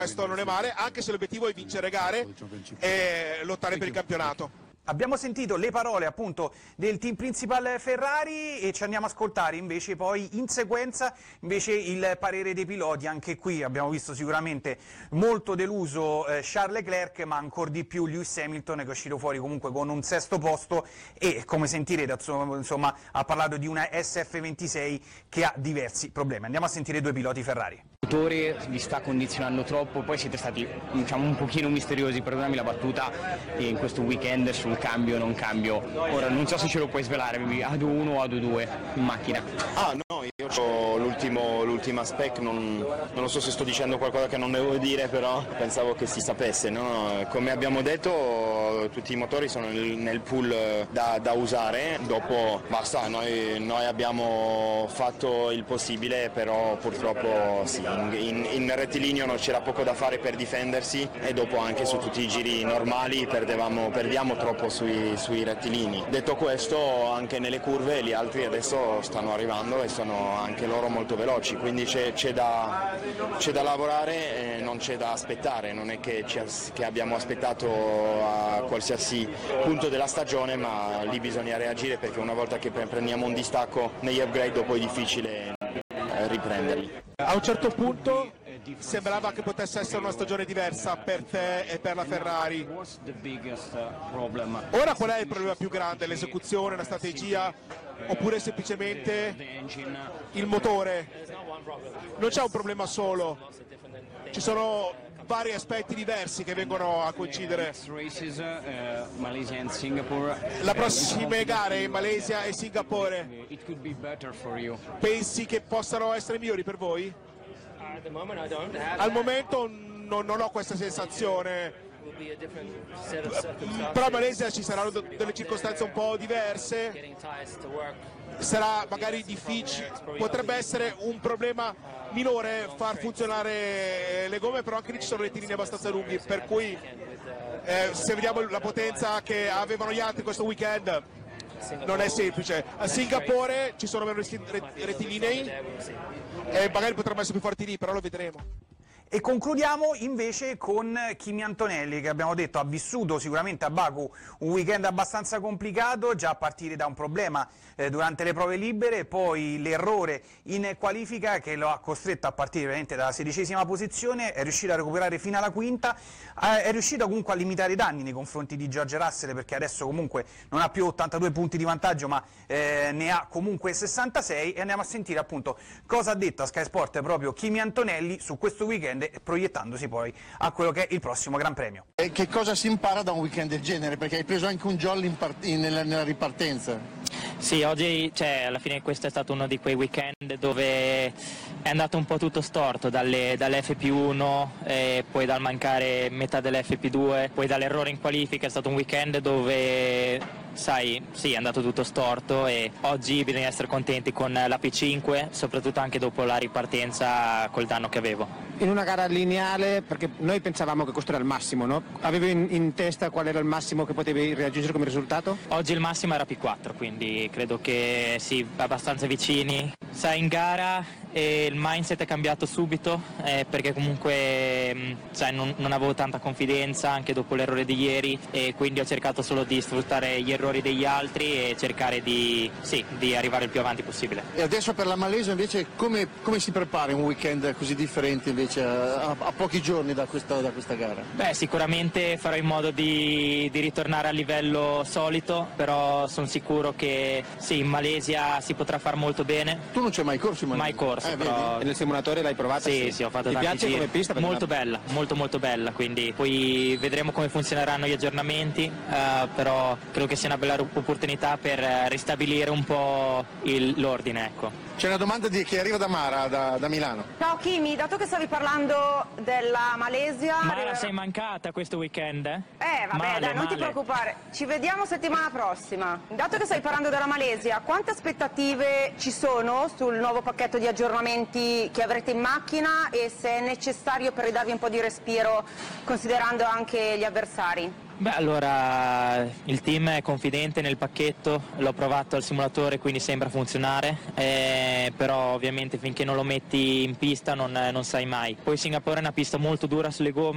questo non è male, anche se l'obiettivo è vincere gare e lottare per il campionato. Abbiamo sentito le parole appunto del team principal Ferrari e ci andiamo a ascoltare invece poi in sequenza invece il parere dei piloti. Anche qui abbiamo visto sicuramente molto deluso Charles Leclerc, ma ancora di più Lewis Hamilton, che è uscito fuori comunque con un 6° posto e, come sentirete, insomma, ha parlato di una SF26 che ha diversi problemi. Andiamo a sentire i due piloti Ferrari. Il motore vi sta condizionando troppo, poi siete stati, diciamo, un pochino misteriosi, perdonami la battuta, in questo weekend sul cambio non cambio. Ora non so se ce lo puoi svelare, AD 1 o AD 2 in macchina. Ah no, io ho l'ultima spec, non lo so se sto dicendo qualcosa che non devo dire, però pensavo che si sapesse, no? Come abbiamo detto tutti i motori sono nel pool da usare, dopo basta, noi abbiamo fatto il possibile, però purtroppo sì, in rettilineo non c'era poco da fare per difendersi e dopo anche su tutti i giri normali perdiamo troppo sui rettilini. Detto questo, anche nelle curve gli altri adesso stanno arrivando e sono anche loro molto veloci, quindi c'è da lavorare e non c'è da aspettare, non è che abbiamo aspettato a qualsiasi punto della stagione, ma lì bisogna reagire perché una volta che prendiamo un distacco negli upgrade dopo è difficile riprenderli. A un certo punto sembrava che potesse essere una stagione diversa per te e per la Ferrari. Ora qual è il problema più grande? L'esecuzione, la strategia oppure semplicemente il motore? Non c'è un problema solo, ci sono vari aspetti diversi che vengono a coincidere. La prossime gare in Malesia e Singapore, pensi che possano essere migliori per voi? Al momento non ho questa sensazione, però a Malesia ci saranno delle circostanze un po' diverse, sarà magari difficile, potrebbe essere un problema minore far funzionare le gomme, però anche lì ci sono rettilinei abbastanza lunghi, per cui se vediamo la potenza che avevano gli altri questo weekend non è semplice. A Singapore ci sono meno rettilinei e magari potrebbero essere più forti lì, però lo vedremo. E concludiamo invece con Kimi Antonelli, che abbiamo detto ha vissuto sicuramente a Baku un weekend abbastanza complicato, già a partire da un problema durante le prove libere, poi l'errore in qualifica che lo ha costretto a partire veramente dalla 16ª posizione, è riuscito a recuperare fino alla 5ª, è riuscito comunque a limitare i danni nei confronti di George Russell, perché adesso comunque non ha più 82 punti di vantaggio, ma ne ha comunque 66, e andiamo a sentire appunto cosa ha detto a Sky Sport proprio Kimi Antonelli su questo weekend, proiettandosi poi a quello che è il prossimo Gran Premio. E che cosa si impara da un weekend del genere? Perché hai preso anche un jolly nella ripartenza. Sì, oggi, alla fine questo è stato uno di quei weekend dove è andato un po' tutto storto, dall'FP1 e poi dal mancare metà dell'FP2, poi dall'errore in qualifica. È stato un weekend dove, sai, sì, è andato tutto storto e oggi bisogna essere contenti con la P5, soprattutto anche dopo la ripartenza col danno che avevo. In una gara lineare, perché noi pensavamo che questo era il massimo, no? Avevi in testa qual era il massimo che potevi raggiungere come risultato? Oggi il massimo era P4, quindi credo che sì, abbastanza vicini. Sai, in gara il mindset è cambiato subito, perché comunque sai, non avevo tanta confidenza anche dopo l'errore di ieri, e quindi ho cercato solo di sfruttare gli errori degli altri e cercare di arrivare il più avanti possibile. E adesso per la Malesia invece come si prepara un weekend così differente invece a pochi giorni da questa gara? Beh, sicuramente farò in modo di ritornare al livello solito, però sono sicuro che sì, in Malesia si potrà far molto bene. Tu non c'hai mai corso in Malesia? Mai corso. Però... E nel simulatore l'hai provata? Sì, ho fatto tanti giri. Come pista? Molto bella, molto bella, quindi poi vedremo come funzioneranno gli aggiornamenti, però credo che sia una bella opportunità per ristabilire un po' l'ordine, ecco. C'è una domanda che arriva da Mara, da Milano. Ciao Kimi, dato che stavi parlando della Malesia... Mara, sei mancata questo weekend? Vabbè, dai, non ti preoccupare. Ci vediamo settimana prossima. Dato che stai parlando della Malesia, quante aspettative ci sono sul nuovo pacchetto di aggiornamenti aggiornamenti che avrete in macchina e se è necessario per ridarvi un po' di respiro considerando anche gli avversari. Beh, allora il team è confidente nel pacchetto, l'ho provato al simulatore quindi sembra funzionare, però ovviamente finché non lo metti in pista non sai mai. Poi Singapore è una pista molto dura sulle gomme,